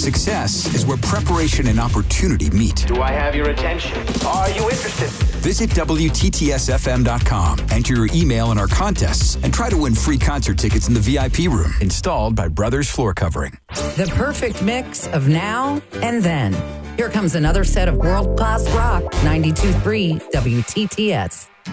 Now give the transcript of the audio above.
Success is where preparation and opportunity meet. Do I have your attention? Are you interested? Visit WTTSFM.com, enter your email in our contests, and try to win free concert tickets in the VIP room, installed by Brothers Floor Covering. The perfect mix of now and then. Here comes another set of world-class rock, 92.3 WTTS.